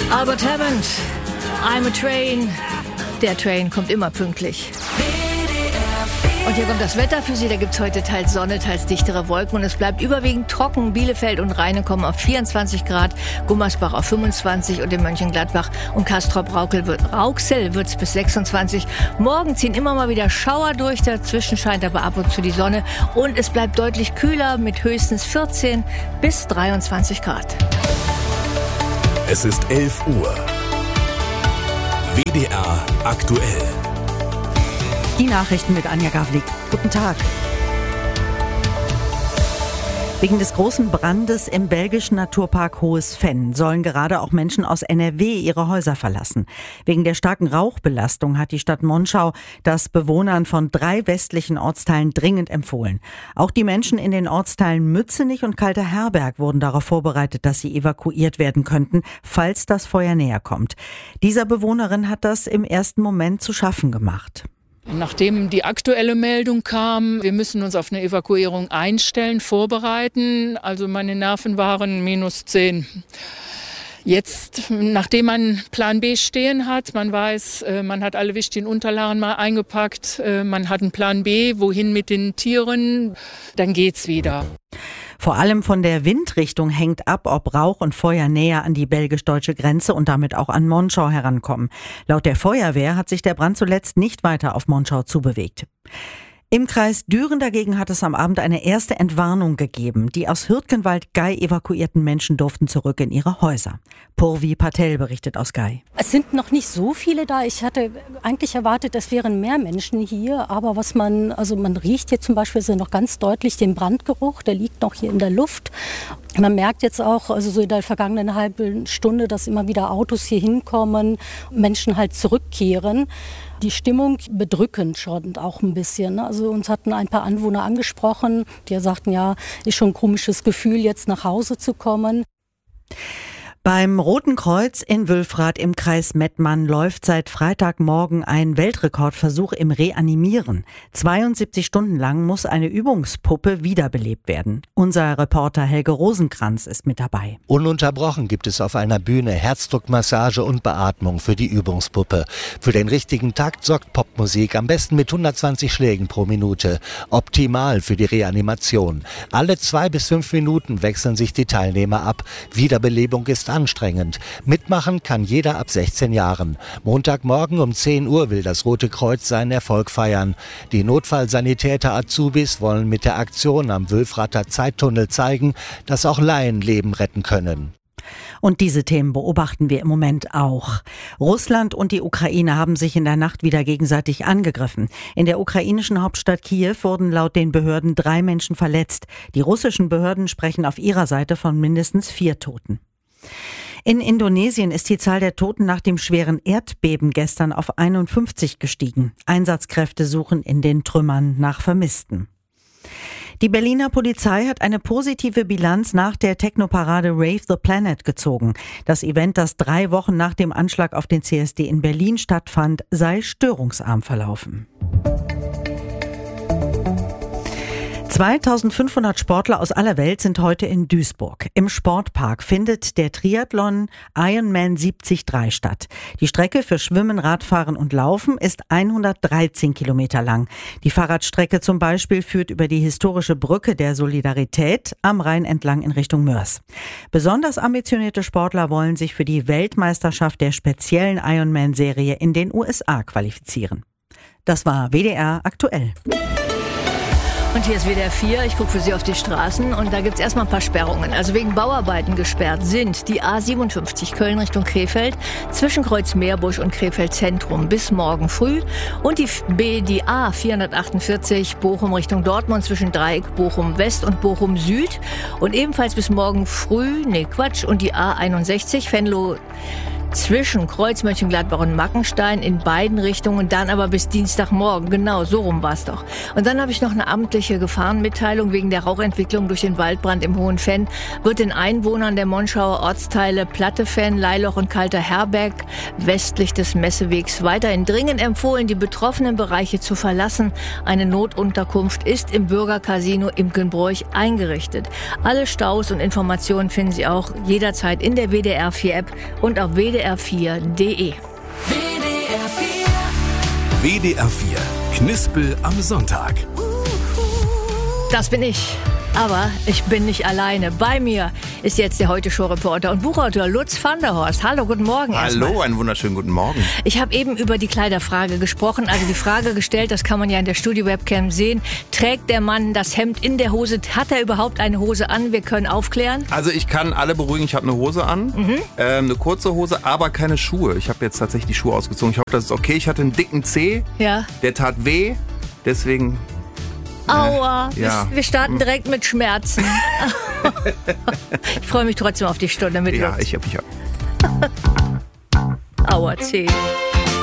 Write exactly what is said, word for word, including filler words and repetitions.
Albert Hammond, I'm a Train. Der Train kommt immer pünktlich. Und hier kommt das Wetter für Sie. Da gibt es heute teils Sonne, teils dichtere Wolken. Und es bleibt überwiegend trocken. Bielefeld und Rheine kommen auf vierundzwanzig Grad, Gummersbach auf fünfundzwanzig und in Mönchengladbach und Castrop-Rauxel wird es bis sechsundzwanzig. Morgen ziehen immer mal wieder Schauer durch. Dazwischen scheint aber ab und zu die Sonne. Und es bleibt deutlich kühler mit höchstens vierzehn bis dreiundzwanzig Grad. Es ist elf Uhr. W D R aktuell. Die Nachrichten mit Anja Gavlik. Guten Tag. Wegen des großen Brandes im belgischen Naturpark Hohes Venn sollen gerade auch Menschen aus N R W ihre Häuser verlassen. Wegen der starken Rauchbelastung hat die Stadt Monschau das Bewohnern von drei westlichen Ortsteilen dringend empfohlen. Auch die Menschen in den Ortsteilen Mützenich und Kalter Herberg wurden darauf vorbereitet, dass sie evakuiert werden könnten, falls das Feuer näher kommt. Dieser Bewohnerin hat das im ersten Moment zu schaffen gemacht. Nachdem die aktuelle Meldung kam, wir müssen uns auf eine Evakuierung einstellen, vorbereiten. Also meine Nerven waren minus zehn. Jetzt, nachdem man Plan B stehen hat, man weiß, man hat alle wichtigen Unterlagen mal eingepackt, man hat einen Plan B, wohin mit den Tieren, dann geht's wieder. Vor allem von der Windrichtung hängt ab, ob Rauch und Feuer näher an die belgisch-deutsche Grenze und damit auch an Monschau herankommen. Laut der Feuerwehr hat sich der Brand zuletzt nicht weiter auf Monschau zubewegt. Im Kreis Düren dagegen hat es am Abend eine erste Entwarnung gegeben. Die aus Hürtgenwald-Gei evakuierten Menschen durften zurück in ihre Häuser. Purvi Patel berichtet aus Gei. Es sind noch nicht so viele da. Ich hatte eigentlich erwartet, es wären mehr Menschen hier. Aber was man, also man riecht hier zum Beispiel so noch ganz deutlich den Brandgeruch. Der liegt noch hier in der Luft. Man merkt jetzt auch, also so in der vergangenen halben Stunde, dass immer wieder Autos hier hinkommen, Menschen halt zurückkehren. Die Stimmung bedrückend schon auch ein bisschen. Also uns hatten ein paar Anwohner angesprochen, die sagten, ja, ist schon ein komisches Gefühl, jetzt nach Hause zu kommen. Beim Roten Kreuz in Wülfrath im Kreis Mettmann läuft seit Freitagmorgen ein Weltrekordversuch im Reanimieren. zweiundsiebzig Stunden lang muss eine Übungspuppe wiederbelebt werden. Unser Reporter Helge Rosenkranz ist mit dabei. Ununterbrochen gibt es auf einer Bühne Herzdruckmassage und Beatmung für die Übungspuppe. Für den richtigen Takt sorgt Popmusik, am besten mit hundertzwanzig Schlägen pro Minute. Optimal für die Reanimation. Alle zwei bis fünf Minuten wechseln sich die Teilnehmer ab. Wiederbelebung ist anstrengend. Mitmachen kann jeder ab sechzehn Jahren. Montagmorgen um zehn Uhr will das Rote Kreuz seinen Erfolg feiern. Die Notfallsanitäter Azubis wollen mit der Aktion am Wülfrather Zeittunnel zeigen, dass auch Laien Leben retten können. Und diese Themen beobachten wir im Moment auch. Russland und die Ukraine haben sich in der Nacht wieder gegenseitig angegriffen. In der ukrainischen Hauptstadt Kiew wurden laut den Behörden drei Menschen verletzt. Die russischen Behörden sprechen auf ihrer Seite von mindestens vier Toten. In Indonesien ist die Zahl der Toten nach dem schweren Erdbeben gestern auf einundfünfzig gestiegen. Einsatzkräfte suchen in den Trümmern nach Vermissten. Die Berliner Polizei hat eine positive Bilanz nach der Technoparade Rave the Planet gezogen. Das Event, das drei Wochen nach dem Anschlag auf den C S D in Berlin stattfand, sei störungsarm verlaufen. zweitausendfünfhundert Sportler aus aller Welt sind heute in Duisburg. Im Sportpark findet der Triathlon Ironman siebzig drei statt. Die Strecke für Schwimmen, Radfahren und Laufen ist hundertdreizehn Kilometer lang. Die Fahrradstrecke zum Beispiel führt über die historische Brücke der Solidarität am Rhein entlang in Richtung Mörs. Besonders ambitionierte Sportler wollen sich für die Weltmeisterschaft der speziellen Ironman-Serie in den U S A qualifizieren. Das war W D R aktuell. Und hier ist W D R vier, ich gucke für Sie auf die Straßen und da gibt es erstmal ein paar Sperrungen. Also wegen Bauarbeiten gesperrt sind die A siebenundfünfzig Köln Richtung Krefeld zwischen Kreuz Meerbusch und Krefeld Zentrum bis morgen früh und die B, die A vierhundertachtundvierzig Bochum Richtung Dortmund zwischen Dreieck Bochum West und Bochum Süd und ebenfalls bis morgen früh, nee Quatsch, und die A einundsechzig Venlo zwischen Kreuz Mönchengladbach und Mackenstein in beiden Richtungen, dann aber bis Dienstagmorgen. Genau, so rum war es doch. Und dann habe ich noch eine amtliche Gefahrenmitteilung wegen der Rauchentwicklung durch den Waldbrand im Hohenfenn. Wird den Einwohnern der Monschauer Ortsteile Plattefenn, Leiloch und Kalter Herberg westlich des Messewegs weiterhin dringend empfohlen, die betroffenen Bereiche zu verlassen. Eine Notunterkunft ist im Bürgercasino Imkenbroich eingerichtet. Alle Staus und Informationen finden Sie auch jederzeit in der W D R vier App und auf w d r vier punkt d e. W D R vier. Knispel am Sonntag. Das bin ich. Aber ich bin nicht alleine. Bei mir ist jetzt der Heute-Show-Reporter und Buchautor Lutz van der Horst. Hallo, guten Morgen. Hallo, erstmal. einen wunderschönen guten Morgen. Ich habe eben über die Kleiderfrage gesprochen, also die Frage gestellt, das kann man ja in der Studio-Webcam sehen. Trägt der Mann das Hemd in der Hose? Hat er überhaupt eine Hose an? Wir können aufklären. Also ich kann alle beruhigen, ich habe eine Hose an, mhm. ähm, eine kurze Hose, aber keine Schuhe. Ich habe jetzt tatsächlich die Schuhe ausgezogen. Ich hoffe, das ist okay. Ich hatte einen dicken Zeh, ja. Der tat weh, deswegen... Aua, ja. wir starten direkt mit Schmerzen. Ich freue mich trotzdem auf die Stunde mit Ja, Lutz. ich hab mich auch. Aua, Zeh.